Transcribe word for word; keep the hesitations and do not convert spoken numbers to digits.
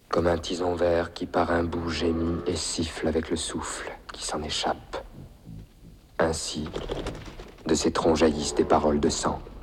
comme un tison vert qui par un bout gémit et siffle avec le souffle qui s'en échappe. Ainsi, de ces troncs jaillissent des paroles de sang.